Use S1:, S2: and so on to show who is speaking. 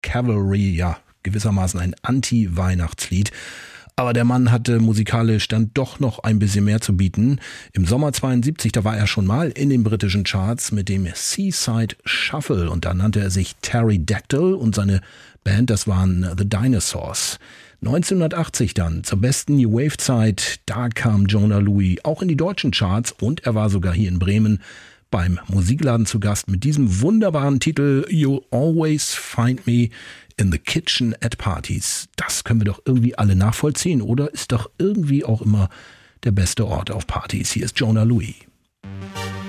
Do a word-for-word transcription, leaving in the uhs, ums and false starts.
S1: Cavalry, ja, gewissermaßen ein Anti-Weihnachtslied. Aber der Mann hatte musikalisch dann doch noch ein bisschen mehr zu bieten. Im Sommer zweiundsiebzig, da war er schon mal in den britischen Charts mit dem Seaside Shuffle und da nannte er sich Pterodactyl und seine Band, das waren The Dinosaurs. neunzehnhundertachtzig dann, zur besten New Wave Zeit, da kam Jona Lewie auch in die deutschen Charts und er war sogar hier in Bremen beim Musikladen zu Gast mit diesem wunderbaren Titel You'll Always Find Me in the Kitchen at Parties. Das können wir doch irgendwie alle nachvollziehen, oder? Ist doch irgendwie auch immer der beste Ort auf Partys. Hier ist Jona Lewie.